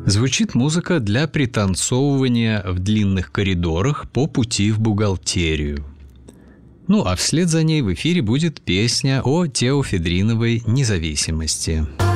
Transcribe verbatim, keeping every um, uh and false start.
Звучит музыка для пританцовывания в длинных коридорах по пути в бухгалтерию. Ну а вслед за ней в эфире будет песня о теофедриновой независимости.